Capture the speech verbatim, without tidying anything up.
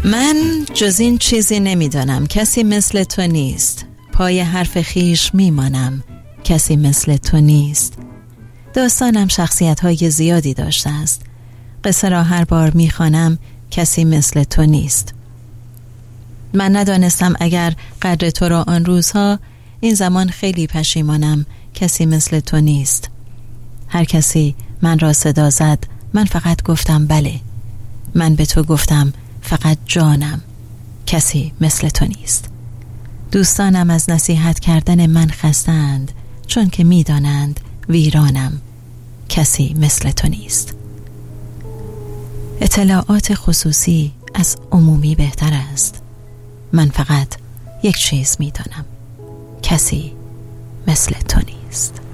من جز این چیزی نمیدانم، کسی مثل تو نیست. پای حرف خیش میمانم، کسی مثل تو نیست. داستانم شخصیت‌های زیادی داشته است. قصه را هر بار میخوانم، کسی مثل تو نیست. من ندانستم اگر قدر تو را آن روزها، این زمان خیلی پشیمانم، کسی مثل تو نیست. هر کسی من را صدا زد، من فقط گفتم بله. من به تو گفتم فقط جانم، کسی مثل تو نیست. دوستانم از نصیحت کردن من خستند، چون که می دانند ویرانم، کسی مثل تو نیست. اطلاعات خصوصی از عمومی بهتر است. من فقط یک چیز می دانم، کسی مثل تو نیست.